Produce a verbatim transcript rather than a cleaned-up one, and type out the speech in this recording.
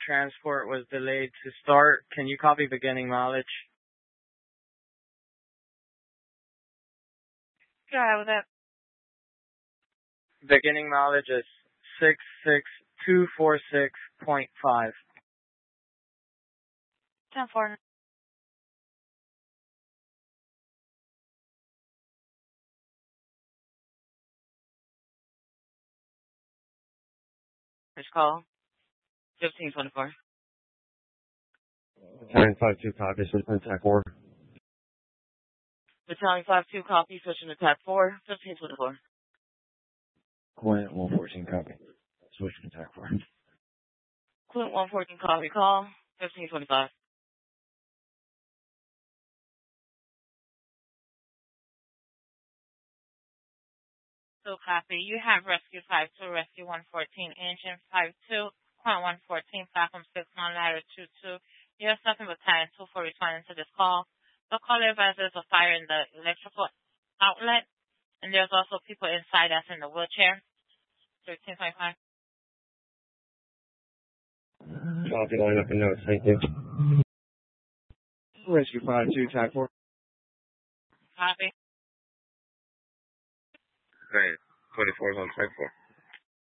transport was delayed to start. Can you copy beginning mileage? Go ahead with that. Beginning mileage is six six two four six point five. ten four. First call. fifteen twenty-four. nine five two copy, switching to T A C four. Battalion five two copy, switching to T A C four. fifteen twenty-four. Quint one fourteen copy, switching to T A C four. Quint one fourteen copy, call. fifteen twenty-five. So copy. You have Rescue five two, Rescue one fourteen, Engine five two, Quint one fourteen, Platform six one, Ladder two two. You have something Battalion two four responding to this call. The caller advises a fire in the electrical outlet, and there's also people inside that's in the wheelchair. thirteen twenty-five. Copy, line up and notes, thank you. Rescue five two, T A C four. Copy. Great. twenty-four is on T A C four.